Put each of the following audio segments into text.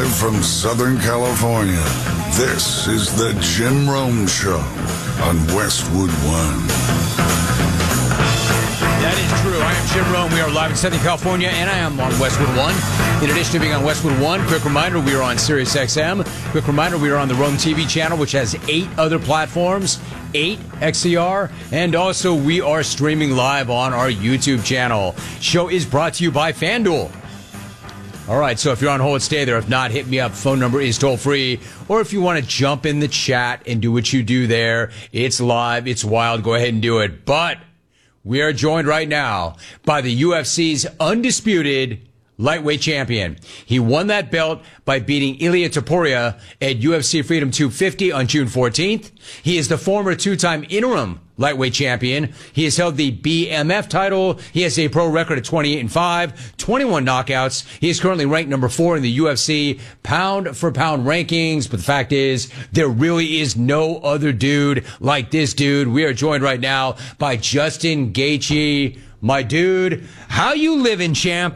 Live from Southern California, this is the Jim Rome Show on Westwood One. That is true. I am Jim Rome. We are live in Southern California, and I am on Westwood One. In addition to being on Westwood One, quick reminder, we are on Sirius XM. Quick reminder, we are on the Rome TV channel, which has 8 other platforms, 8 XCR, and also we are streaming live on our YouTube channel. Show is brought to you by FanDuel. All right, so if you're on hold, stay there. If not, hit me up. Phone number is toll-free. Or if you want to jump in the chat and do what you do there, it's live, it's wild, go ahead and do it. But we are joined right now by the UFC's undisputed lightweight champion. He won that belt by beating Ilia Topuria at UFC Freedom 250 on June 14th. He is the former 2-time interim lightweight champion. He has held the BMF title. He has a pro record of 28-5, 21 knockouts. He is currently ranked number 4 in the UFC pound for pound rankings. But the fact is, there really is no other dude like this dude. We are joined right now by Justin Gaethje. My dude, how you living, champ?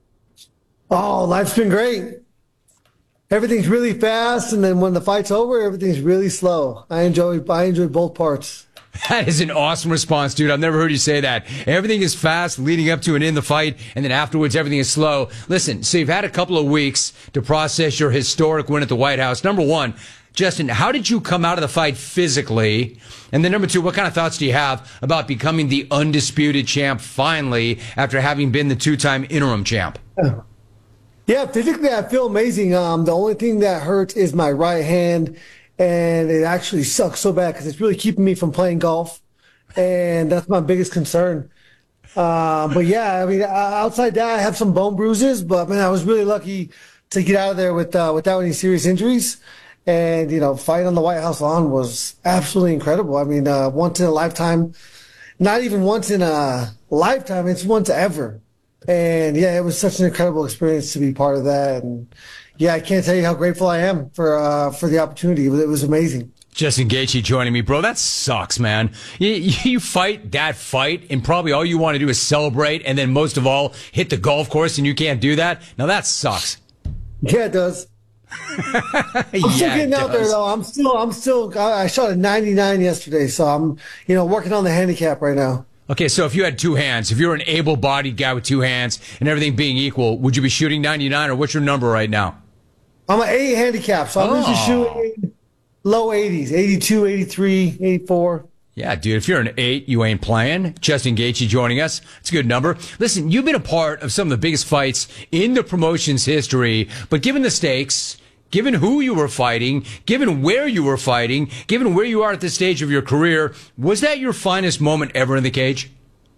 Oh, life's been great. Everything's really fast, and then when the fight's over, everything's really slow. I enjoy both parts. That is an awesome response, dude. I've never heard you say that. Everything is fast leading up to and in the fight, and then afterwards everything is slow. Listen, so you've had a couple of weeks to process your historic win at the White House. Number one, Justin, how did you come out of the fight physically? And then number two, what kind of thoughts do you have about becoming the undisputed champ finally after having been the 2-time interim champ? Yeah, physically I feel amazing. The only thing that hurts is my right hand, and it actually sucks so bad because it's really keeping me from playing golf, and that's my biggest concern. But yeah, I mean, outside that, I have some bone bruises, but man, I was really lucky to get out of there without any serious injuries. And fighting on the White House lawn was absolutely incredible. I mean, once in a lifetime, not even once in a lifetime, it's once ever. And yeah, it was such an incredible experience to be part of that. And yeah, I can't tell you how grateful I am for the opportunity. It was amazing. Justin Gaethje joining me, bro. That sucks, man. You fight that fight, and probably all you want to do is celebrate, and then most of all, hit the golf course, and you can't do that. Now that sucks. Yeah, it does. I'm still getting out there though. I shot a 99 yesterday, so I'm working on the handicap right now. Okay, so if you had 2 hands, if you're an able-bodied guy with 2 hands and everything being equal, would you be shooting 99, or what's your number right now? I'm an 8 handicap, so I'm usually shooting low 80s, 82, 83, 84. Yeah, dude, if you're an 8, you ain't playing. Justin Gaethje joining us. It's a good number. Listen, you've been a part of some of the biggest fights in the promotion's history, but given the stakes, given who you were fighting, given where you were fighting, given where you are at this stage of your career, was that your finest moment ever in the cage?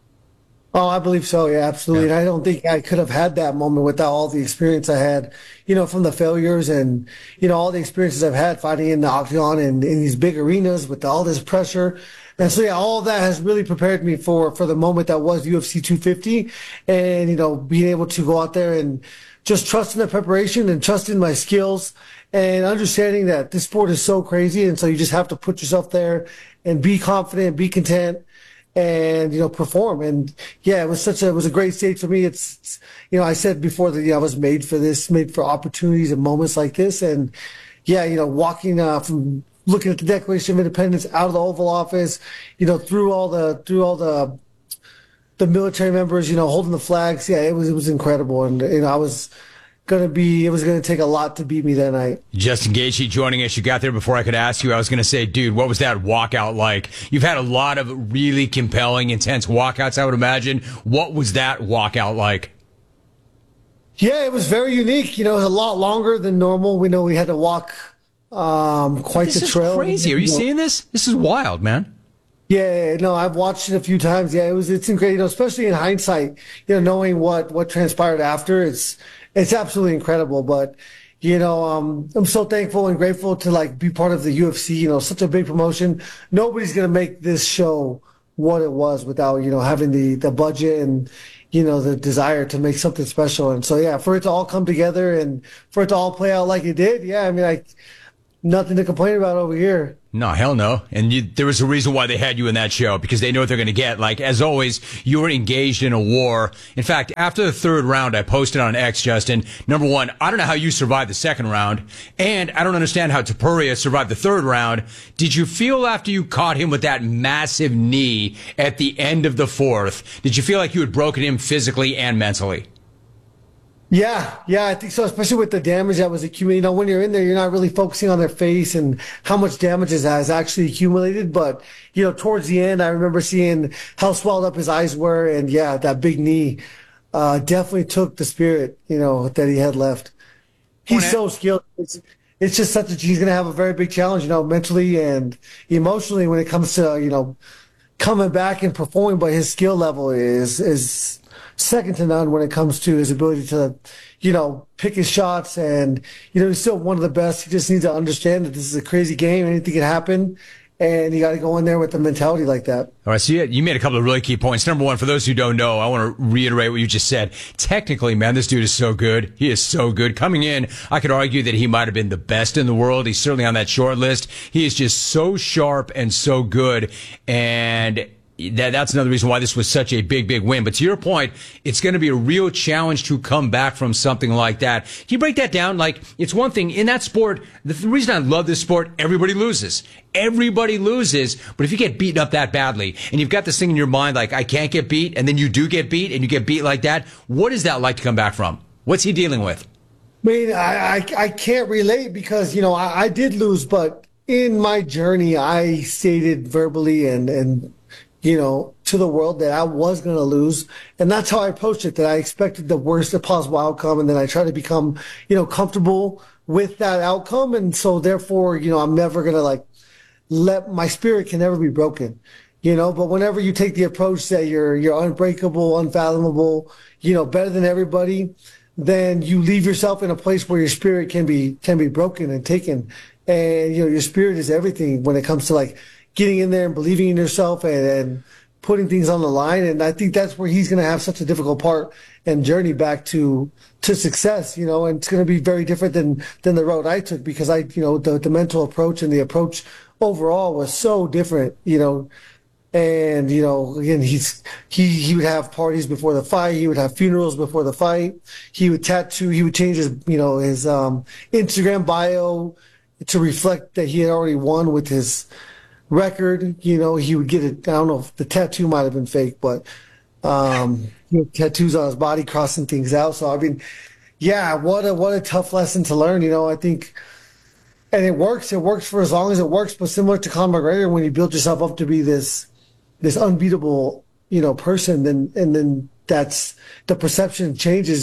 Oh, I believe so. Yeah, absolutely. Yeah. And I don't think I could have had that moment without all the experience I had, from the failures and, all the experiences I've had fighting in the octagon and in these big arenas with all this pressure. And so, yeah, all of that has really prepared me for the moment that was UFC 250 and, being able to go out there and just trusting the preparation and trusting my skills and understanding that this sport is so crazy. And so you just have to put yourself there and be confident, be content, and, perform. And yeah, it was a great stage for me. It's I said before that, I was made for this, made for opportunities and moments like this. And yeah, walking, from looking at the Declaration of Independence out of the Oval Office, through all the military members, holding the flags. Yeah, it was incredible. And, it was going to take a lot to beat me that night. Justin Gaethje joining us. You got there before I could ask you. I was going to say, dude, what was that walkout like? You've had a lot of really compelling, intense walkouts, I would imagine. What was that walkout like? Yeah, it was very unique. It was a lot longer than normal. We know we had to walk quite the trail. This is crazy. Are you seeing this? This is wild, man. Yeah, no, I've watched it a few times. Yeah, it's incredible, especially in hindsight, knowing what transpired after. It's absolutely incredible. But, I'm so thankful and grateful to be part of the UFC, such a big promotion. Nobody's going to make this show what it was without, having the budget and, the desire to make something special. And so, yeah, for it to all come together and for it to all play out like it did. Yeah, I mean, Nothing to complain about over here. No, hell no. And there was a reason why they had you in that show, because they know what they're going to get. Like, as always, you were engaged in a war. In fact, after the third round, I posted on X, Justin, number one, I don't know how you survived the second round, and I don't understand how Topuria survived the third round. Did you feel after you caught him with that massive knee at the end of the fourth, did you feel like you had broken him physically and mentally? Yeah, I think so, especially with the damage that was accumulated. When you're in there, you're not really focusing on their face and how much damage has actually accumulated. But, towards the end, I remember seeing how swelled up his eyes were. And yeah, that big knee definitely took the spirit, that he had left. He's so skilled. It's just he's going to have a very big challenge, mentally and emotionally when it comes to, coming back and performing. But his skill level is second to none when it comes to his ability to, pick his shots. And, he's still one of the best. He just needs to understand that this is a crazy game. Anything can happen. And you got to go in there with a mentality like that. All right, so you made a couple of really key points. Number one, for those who don't know, I want to reiterate what you just said. Technically, man, this dude is so good. He is so good. Coming in, I could argue that he might have been the best in the world. He's certainly on that short list. He is just so sharp and so good. And that's another reason why this was such a big, big win. But to your point, it's going to be a real challenge to come back from something like that. Can you break that down? Like, it's one thing in that sport. The reason I love this sport, everybody loses. Everybody loses. But if you get beaten up that badly and you've got this thing in your mind, like, I can't get beat, and then you do get beat and you get beat like that, what is that like to come back from? What's he dealing with? I mean, I can't relate because, I did lose, but in my journey, I stated verbally and to the world that I was going to lose. And that's how I approached it, that I expected the worst possible outcome. And then I try to become, comfortable with that outcome. And so therefore, I'm never going to let my spirit can never be broken, but whenever you take the approach that you're unbreakable, unfathomable, better than everybody, then you leave yourself in a place where your spirit can be broken and taken. And, your spirit is everything when it comes to getting in there and believing in yourself and putting things on the line. And I think that's where he's going to have such a difficult part and journey back to success, and it's going to be very different than the road I took because the mental approach and the approach overall was so different, and, again, he would have parties before the fight. He would have funerals before the fight. He would change his, his, Instagram bio to reflect that he had already won with his record. He would get it. I don't know if the tattoo might have been fake, but tattoos on his body crossing things out. So I mean, yeah, what a tough lesson to learn. I think, and it works. It works for as long as it works. But similar to Conor McGregor, when you build yourself up to be this unbeatable person, then that's the perception changes.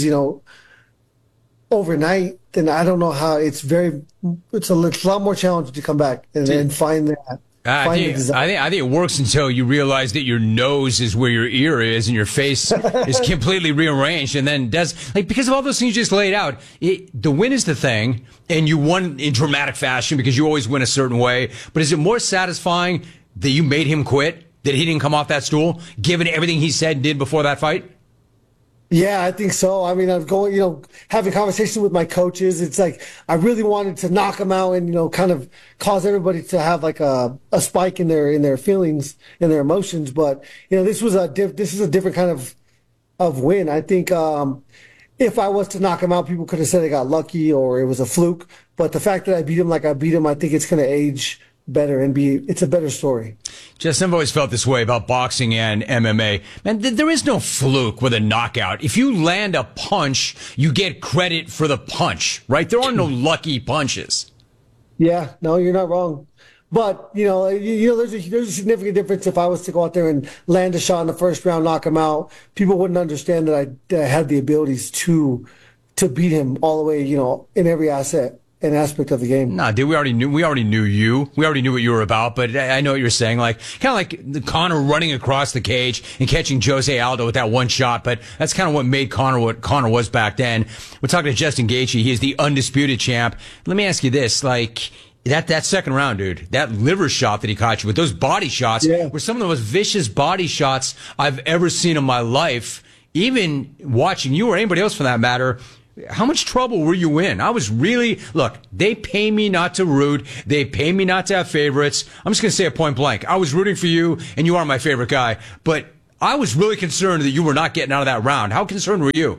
Overnight, then I don't know how. It's a lot more challenging to come back and find that. I think it works until you realize that your nose is where your ear is and your face is completely rearranged, and then because of all those things you just laid out, the win is the thing, and you won in dramatic fashion because you always win a certain way. But is it more satisfying that you made him quit, that he didn't come off that stool, given everything he said and did before that fight? Yeah, I think so. I mean, I'm going, having conversations with my coaches. It's I really wanted to knock him out and, kind of cause everybody to have a spike in their feelings and their emotions. But, this is a different kind of win. I think, if I was to knock him out, people could have said I got lucky or it was a fluke. But the fact that I beat him like I beat him, I think it's going to age better and it's a better story. Justin, I've always felt this way about boxing and MMA. Man, there is no fluke with a knockout. If you land a punch, you get credit for the punch, right? There are no lucky punches. Yeah, no, you're not wrong. But, there's a significant difference if I was to go out there and land a shot in the first round, knock him out. People wouldn't understand that I had the abilities to beat him all the way, in every an aspect of the game. Nah, dude, we already knew you. We already knew what you were about, but I know what you're saying. Kind of like Conor running across the cage and catching Jose Aldo with that one shot, but that's kind of what made Conor what Conor was back then. We're talking to Justin Gaethje. He is the undisputed champ. Let me ask you this, that second round, dude, that liver shot that he caught you with, those body shots were some of the most vicious body shots I've ever seen in my life. Even watching you or anybody else for that matter, How much trouble were you in? I was really, look, they pay me not to root. They pay me not to have favorites. I'm just going to say it point blank. I was rooting for you, and you are my favorite guy. But I was really concerned that you were not getting out of that round. How concerned were you?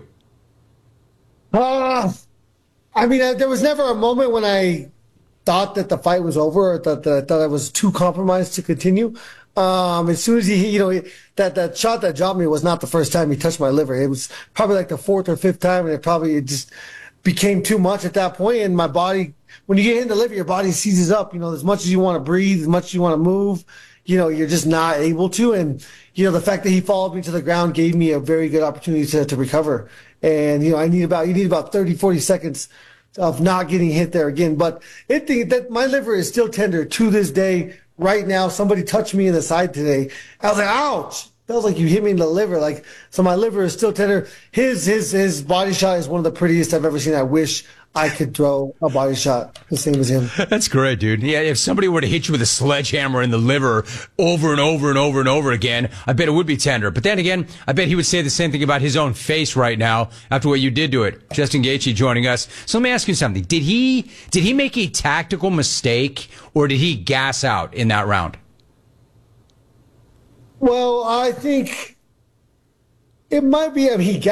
I mean, there was never a moment when I thought that the fight was over or that I thought I was too compromised to continue. As soon as he, that shot that dropped me was not the first time he touched my liver. It was probably like the fourth or fifth time, and it just became too much at that point. And my body, when you get hit in the liver, your body seizes up. As much as you want to breathe, as much as you want to move, you're just not able to. And the fact that he followed me to the ground gave me a very good opportunity to recover. And you need about 30, 40 seconds of not getting hit there again. But that my liver is still tender to this day. Right now, somebody touched me in the side today. I was like, ouch. Feels like you hit me in the liver. So my liver is still tender. His body shot is one of the prettiest I've ever seen. I wish I could throw a body shot the same as him. That's great, dude. Yeah, if somebody were to hit you with a sledgehammer in the liver over and over and over and over again, I bet it would be tender. But then again, I bet he would say the same thing about his own face right now after what you did to it. Justin Gaethje joining us. So let me ask you something. Did he make a tactical mistake, or did he gas out in that round? Well, I think it might be. I mean, he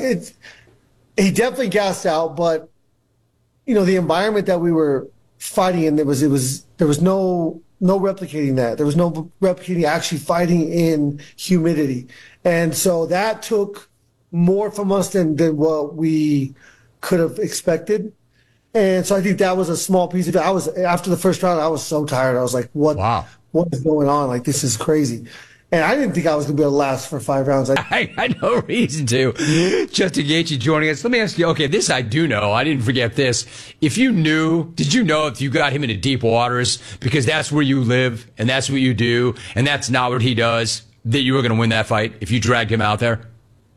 definitely gassed out, but the environment that we were fighting in, there was no replicating that. There was no replicating actually fighting in humidity, and so that took more from us than what we could have expected. And so I think that was a small piece of it. After the first round, I was so tired. I was like, "What? Wow. What is going on? Like, this is crazy." And I didn't think I was going to be able to last for 5 rounds. I had no reason to. Justin Gaethje joining us. Let me ask you, okay, this I do know. I didn't forget this. Did you know if you got him into deep waters, because that's where you live and that's what you do and that's not what he does, that you were going to win that fight if you dragged him out there?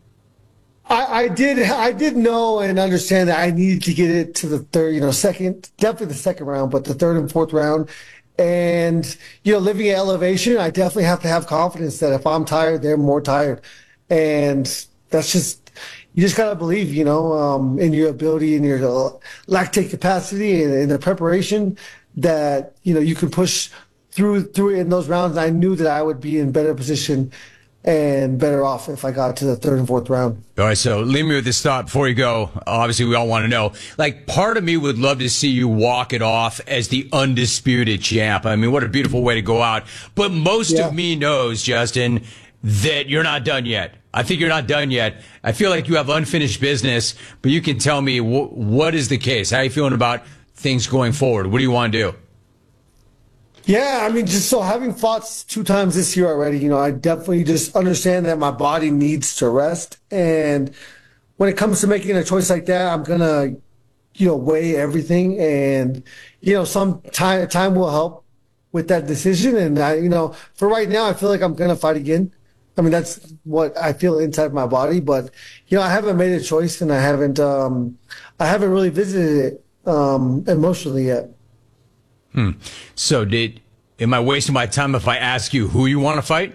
I did know and understand that I needed to get it to the third, second, definitely the second round, but the third and fourth round. And, living at elevation, I definitely have to have confidence that if I'm tired, they're more tired. And that's you just got to believe, in your ability and your lactate capacity and the preparation that, you can push through it in those rounds. And I knew that I would be in better position and better off if I got to the third and fourth round. All right, so leave me with this thought before you go. Obviously, we all want to know. Part of me would love to see you walk it off as the undisputed champ. I mean, what a beautiful way to go out. But most of me knows, Justin, that you're not done yet. I think you're not done yet. I feel like you have unfinished business, but you can tell me what is the case. How are you feeling about things going forward? What do you want to do? Yeah, I mean, just so having fought 2 times this year already, I definitely just understand that my body needs to rest. And when it comes to making a choice like that, I'm going to, weigh everything. And, some time will help with that decision. And, for right now, I feel like I'm going to fight again. I mean, that's what I feel inside my body. But, I haven't made a choice, and I haven't really visited it emotionally yet. So am I wasting my time if I ask you who you want to fight?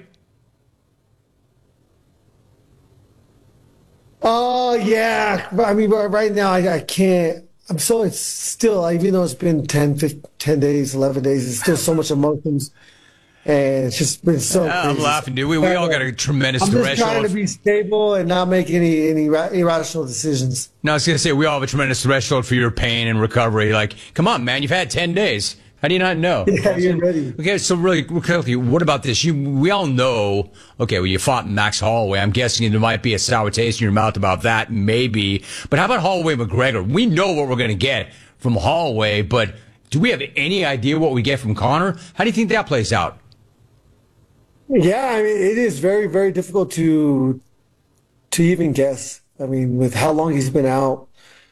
Yeah. I mean, right now I can't. It's still, even though it's been 10 days, 11 days, it's still so much emotions. And it's just been so crazy. I'm laughing, dude. We all got a tremendous threshold. I'm just trying to be stable and not make any irrational decisions. No, I was going to say, we all have a tremendous threshold for your pain and recovery. Come on, man. You've had 10 days. How do you not know? Yeah, you're ready. Okay, so really quickly, what about this? We all know, okay, well, you fought Max Holloway. I'm guessing there might be a sour taste in your mouth about that, maybe. But how about Holloway McGregor? We know what we're going to get from Holloway, but do we have any idea what we get from Conor? How do you think that plays out? Yeah, I mean, it is very, very difficult to even guess. I mean, with how long he's been out,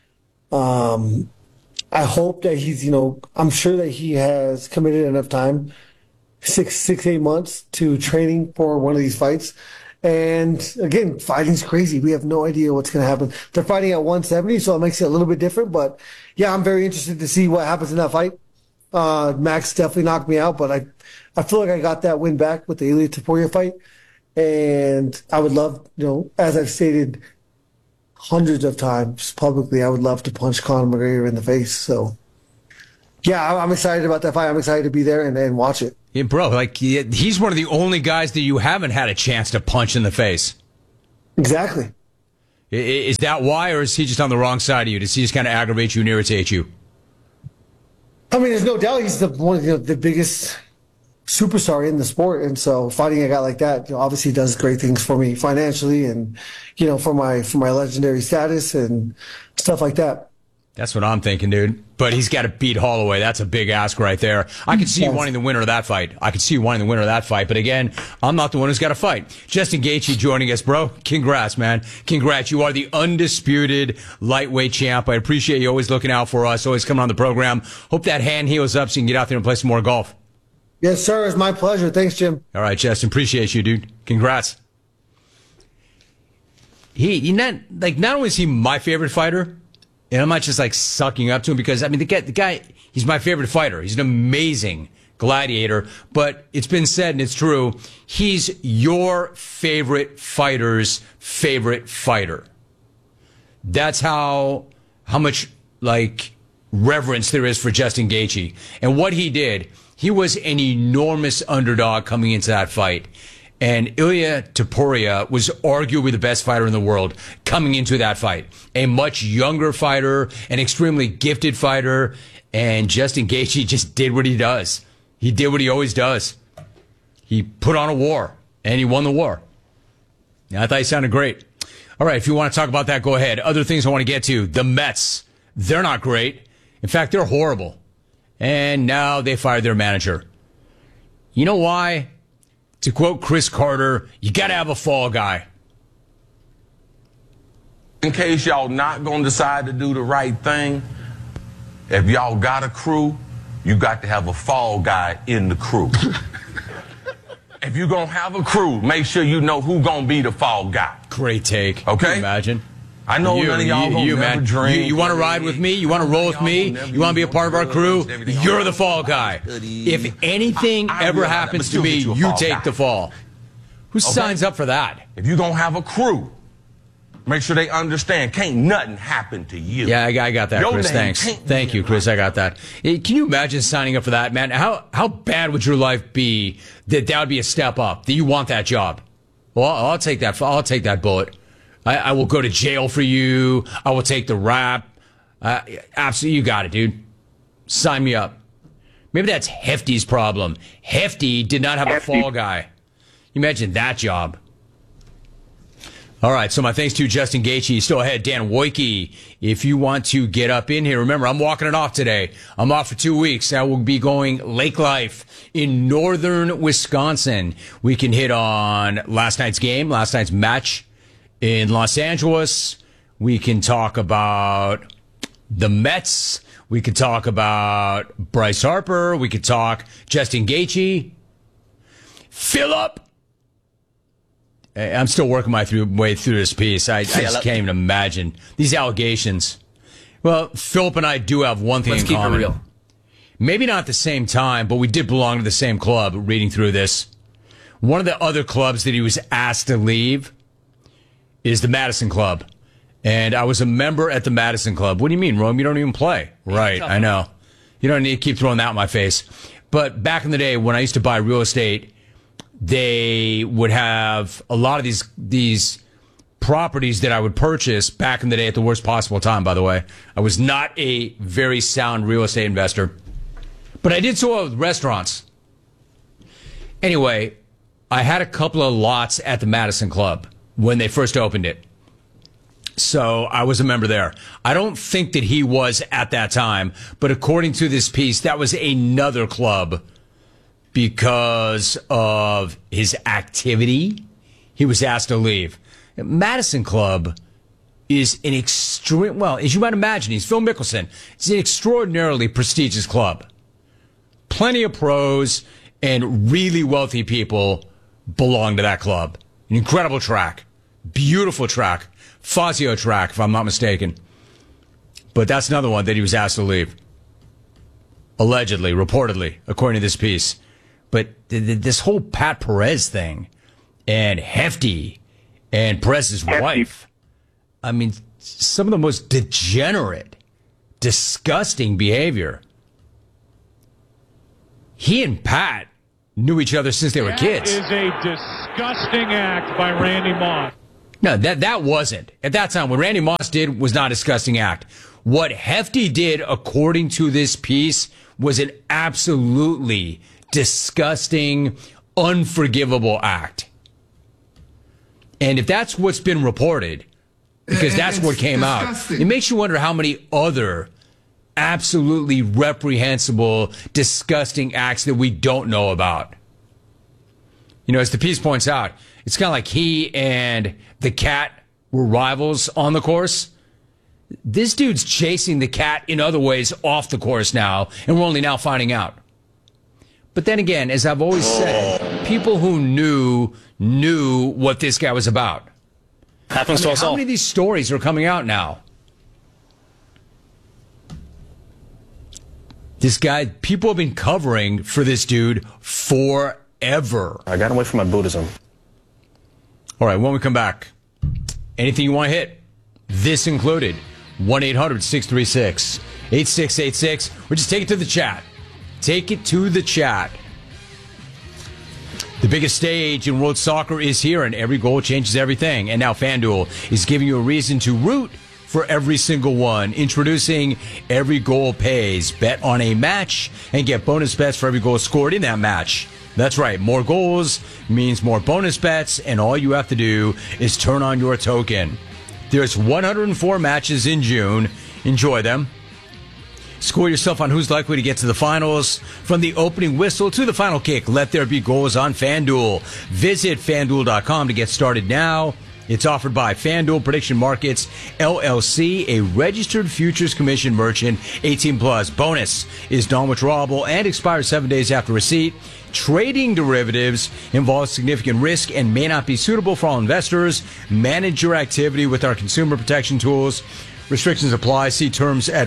I hope that he's, I'm sure that he has committed enough time, 8 months to training for one of these fights. And again, fighting's crazy. We have no idea what's going to happen. They're fighting at 170, so it makes it a little bit different. But yeah, I'm very interested to see what happens in that fight. Max definitely knocked me out, but I feel like I got that win back with the Ilia Topuria fight. And I would love, as I've stated hundreds of times publicly I would love to punch Conor McGregor in the face. So, yeah, I'm excited about that fight. I'm excited to be there and watch it. Yeah, bro, like he's one of the only guys that you haven't had a chance to punch in the face. Exactly. Is that why, or is he just on the wrong side of you? Does he just kind of aggravate you and irritate you? I mean, there's no doubt he's one of the biggest superstar in the sport, and so fighting a guy like that, obviously does great things for me financially, and for my legendary status and stuff like that. That's what I'm thinking, dude. But he's got to beat Holloway. That's a big ask right there. I could see you wanting the winner of that fight. But again, I'm not the one who's got to fight. Justin Gaethje joining us, bro. Congrats, man. Congrats. You are the undisputed lightweight champ. I appreciate you always looking out for us, always coming on the program. Hope that hand heals up so you can get out there and play some more golf. Yes, sir. It's my pleasure. Thanks, Jim. All right, Justin. Appreciate you, dude. Congrats. He not only is he my favorite fighter, and I'm not just like sucking up to him because, I mean, the guy, he's my favorite fighter. He's an amazing gladiator, but it's been said and it's true. He's your favorite fighter's favorite fighter. That's how much like reverence there is for Justin Gaethje. And what he did, he was an enormous underdog coming into that fight. And Ilia Topuria was arguably the best fighter in the world coming into that fight. A much younger fighter, an extremely gifted fighter, and Justin Gaethje just did what he does. He did what he always does. He put on a war, and he won the war. I thought he sounded great. All right, if you want to talk about that, go ahead. Other things I want to get to. The Mets, they're not great. In fact, they're horrible. And now they fired their manager. You know why? To quote Chris Carter, you got to have a fall guy. In case y'all not going to decide to do the right thing, if y'all got a crew, you got to have a fall guy in the crew. If you're going to have a crew, make sure you know who going to be the fall guy. Great take. Okay? Can you imagine? I know none of y'all gonna never drink. You want to ride with me? You want to roll with me? You want to be a part of our crew? You're the fall guy. If anything ever happens to me, you take the fall. Who signs up for that? If you're going to have a crew, make sure they understand, can't nothing happen to you. Yeah, I got that, Chris. Thanks. Thank you, Chris. I got that. Can you imagine signing up for that, man? How bad would your life be that would be a step up, that you want that job? Well, I'll take that. I'll take that bullet. I will go to jail for you. I will take the rap. Absolutely, you got it, dude. Sign me up. Maybe that's Hefty's problem. Hefty did not have a fall guy. You imagine that job. All right, so my thanks to Justin Gaethje. Still ahead, Dan Wojcicki. If you want to get up in here, remember, I'm walking it off today. I'm off for 2 weeks. I will be going lake life in northern Wisconsin. We can hit on last night's match in Los Angeles. We can talk about the Mets. We could talk about Bryce Harper. We could talk Justin Gaethje. Philip. I'm still working my way through this piece. I just can't even imagine these allegations. Well, Philip and I do have one thing in common. Let's keep it real. Maybe not at the same time, but we did belong to the same club reading through this. One of the other clubs that he was asked to leave is the Madison Club. And I was a member at the Madison Club. What do you mean, Rome? You don't even play. Right, I know. You don't need to keep throwing that in my face. But back in the day when I used to buy real estate, they would have a lot of these properties that I would purchase back in the day at the worst possible time, by the way. I was not a very sound real estate investor. But I did so well with restaurants. Anyway, I had a couple of lots at the Madison Club when they first opened it. So I was a member there. I don't think that he was at that time, but according to this piece, that was another club. Because of his activity, he was asked to leave. Madison Club is an extreme, well, as you might imagine, he's Phil Mickelson. It's an extraordinarily prestigious club. Plenty of pros and really wealthy people belong to that club. An incredible track. Beautiful track. Fazio track, if I'm not mistaken. But that's another one that he was asked to leave. Allegedly, reportedly, according to this piece. But this whole Pat Perez thing and Hefty and Perez's wife, I mean, some of the most degenerate, disgusting behavior. He and Pat knew each other since they were kids. That is a disgusting act by Randy Moss. No, that wasn't. At that time, what Randy Moss did was not a disgusting act. What Hefty did, according to this piece, was an absolutely disgusting, unforgivable act. And if that's what's been reported, because that's what came disgusting. Out, it makes you wonder how many other absolutely reprehensible, disgusting acts that we don't know about. You know, as the piece points out, it's kind of like he and the cat were rivals on the course. This dude's chasing the cat in other ways off the course now, and we're only now finding out. But then again, as I've always said, people who knew what this guy was about. Happens to us all. How many of these stories are coming out now? This guy, people have been covering for this dude forever. I got away from my Buddhism. All right, when we come back, anything you want to hit, this included, 1-800-636-8686, or just take it to the chat. Take it to the chat. The biggest stage in world soccer is here, and every goal changes everything. And now FanDuel is giving you a reason to root for every single one. Introducing Every Goal Pays. Bet on a match and get bonus bets for every goal scored in that match. That's right. More goals means more bonus bets, and all you have to do is turn on your token. There's 104 matches in June. Enjoy them. Score yourself on who's likely to get to the finals. From the opening whistle to the final kick, let there be goals on FanDuel. Visit FanDuel.com to get started now. It's offered by FanDuel Prediction Markets, LLC, a registered futures commission merchant, 18+. Bonus is non-withdrawable and expires 7 days after receipt. Trading derivatives involves significant risk and may not be suitable for all investors. Manage your activity with our consumer protection tools. Restrictions apply. See terms at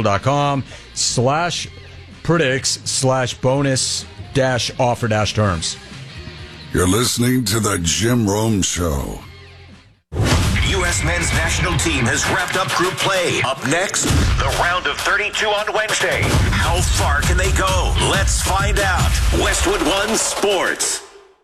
FanDuel.com/predicts/bonus-offer-terms. You're listening to The Jim Rome Show. U.S. men's national team has wrapped up group play. Up next, the round of 32 on Wednesday. How far can they go? Let's find out. Westwood One Sports.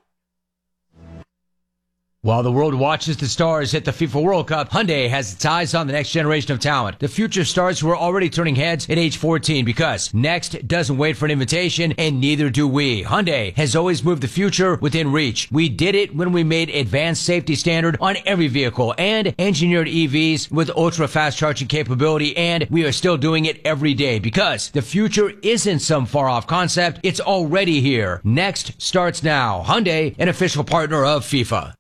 While the world watches the stars at the FIFA World Cup, Hyundai has its eyes on the next generation of talent. The future stars who are already turning heads at age 14, because next doesn't wait for an invitation, and neither do we. Hyundai has always moved the future within reach. We did it when we made advanced safety standard on every vehicle and engineered EVs with ultra-fast charging capability, and we are still doing it every day, because the future isn't some far-off concept. It's already here. Next starts now. Hyundai, an official partner of FIFA.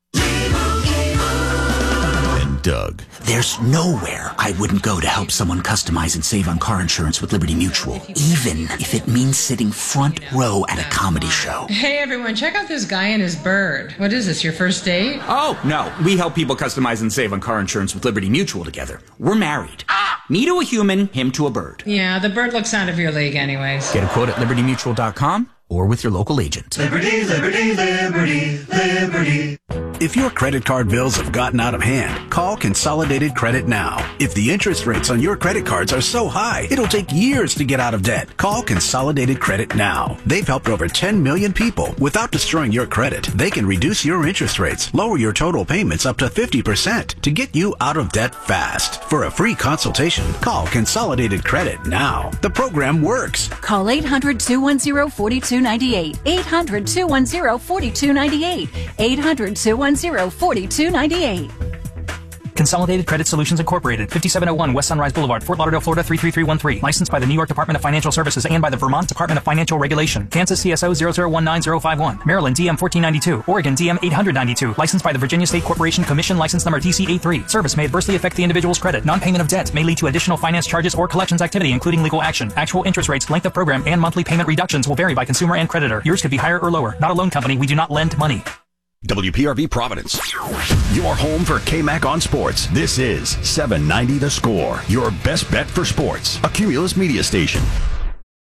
Doug. There's nowhere I wouldn't go to help someone customize and save on car insurance with Liberty Mutual, even if it means sitting front row at a comedy show. Hey everyone, check out this guy and his bird. What is this, your first date? Oh, no. We help people customize and save on car insurance with Liberty Mutual together. We're married. Me to a human, him to a bird. Yeah, the bird looks out of your league anyways. Get a quote at libertymutual.com or with your local agent. Liberty, liberty, liberty, liberty. If your credit card bills have gotten out of hand, call Consolidated Credit now. If the interest rates on your credit cards are so high, it'll take years to get out of debt. Call Consolidated Credit now. They've helped over 10 million people without destroying your credit. They can reduce your interest rates, lower your total payments up to 50% to get you out of debt fast. For a free consultation, call Consolidated Credit now. The program works. Call 800-210-4298. 800-210-4298. 800-210-4298. Consolidated Credit Solutions Incorporated, 5701 West Sunrise Boulevard, Fort Lauderdale, Florida 33313. Licensed by the New York Department of Financial Services and by the Vermont Department of Financial Regulation. Kansas CSO 0019051. Maryland DM 1492. Oregon DM 892. Licensed by the Virginia State Corporation Commission, license number DC83. Service may adversely affect the individual's credit. Non-payment of debt may lead to additional finance charges or collections activity, including legal action. Actual interest rates, length of program, and monthly payment reductions will vary by consumer and creditor. Yours could be higher or lower. Not a loan company. We do not lend money. WPRV Providence, your home for KMAC on sports. This is 790 The Score, your best bet for sports. A Cumulus media station.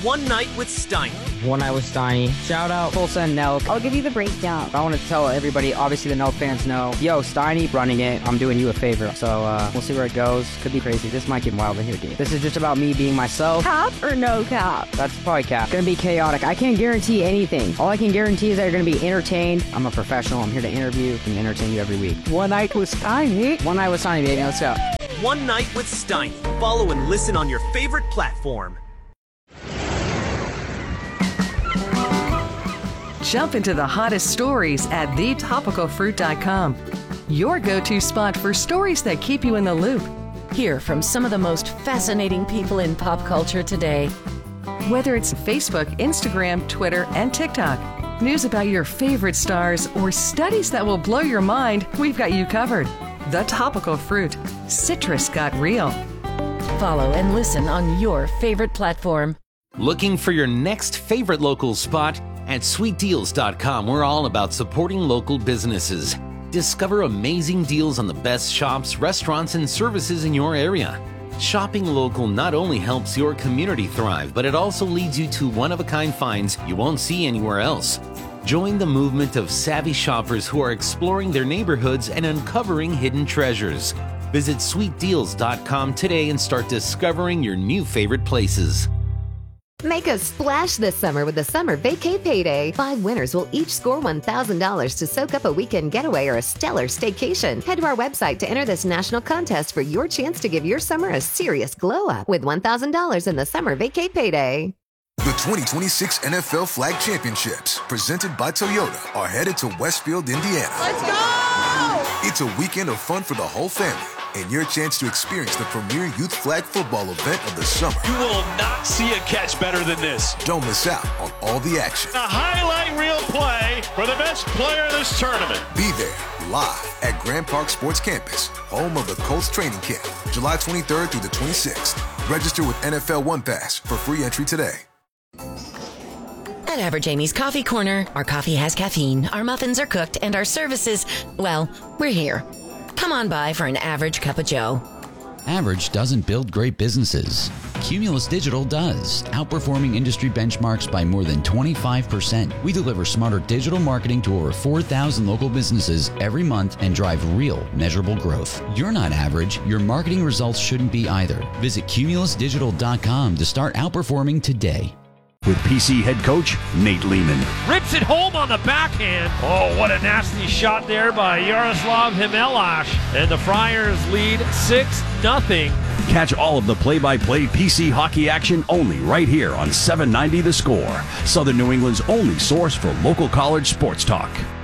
One Night with Steiny. One Night with Steiny. Shout out Tulsa and Nelk. I'll give you the breakdown. I want to tell everybody, obviously the Nelk fans know, yo, Steiny running it, I'm doing you a favor. So we'll see where it goes. Could be crazy. This might get wild in here, dude. This is just about me being myself. Cap or no cap? That's probably cap. It's gonna be chaotic. I can't guarantee anything. All I can guarantee is that you're gonna be entertained. I'm a professional. I'm here to interview and entertain you every week. One Night with Steiny. One Night with Steiny, baby. Let's go. One Night with Steiny. Follow and listen on your favorite platform. Jump into the hottest stories at thetopicalfruit.com. Your go-to spot for stories that keep you in the loop. Hear from some of the most fascinating people in pop culture today. Whether it's Facebook, Instagram, Twitter, and TikTok, news about your favorite stars, or studies that will blow your mind, we've got you covered. The Topical Fruit. Citrus got real. Follow and listen on your favorite platform. Looking for your next favorite local spot? At sweetdeals.com, we're all about supporting local businesses. Discover amazing deals on the best shops, restaurants, and services in your area. Shopping local not only helps your community thrive, but it also leads you to one-of-a-kind finds you won't see anywhere else. Join the movement of savvy shoppers who are exploring their neighborhoods and uncovering hidden treasures. Visit sweetdeals.com today and start discovering your new favorite places. Make a splash this summer with the Summer Vacay Payday. 5 winners will each score $1,000 to soak up a weekend getaway or a stellar staycation. Head to our website to enter this national contest for your chance to give your summer a serious glow-up with $1,000 in the Summer Vacay Payday. The 2026 NFL Flag Championships, presented by Toyota, are headed to Westfield, Indiana. Let's go! It's a weekend of fun for the whole family, and your chance to experience the premier youth flag football event of the summer. You will not see a catch better than this. Don't miss out on all the action. A highlight reel play for the best player in this tournament. Be there, live at Grand Park Sports Campus, home of the Colts training camp, July 23rd through the 26th. Register with NFL One Pass for free entry today. At Average Amy's Coffee Corner, our coffee has caffeine, our muffins are cooked, and our services, well, we're here. Come on by for an average cup of joe. Average doesn't build great businesses. Cumulus Digital does, outperforming industry benchmarks by more than 25%. We deliver smarter digital marketing to over 4,000 local businesses every month and drive real, measurable growth. You're not average. Your marketing results shouldn't be either. Visit cumulusdigital.com to start outperforming today. With PC head coach Nate Lehman. Rips it home on the backhand. Oh, what a nasty shot there by Yaroslav Himelash. And the Friars lead 6-0. Catch all of the play-by-play PC hockey action only right here on 790 The Score, Southern New England's only source for local college sports talk.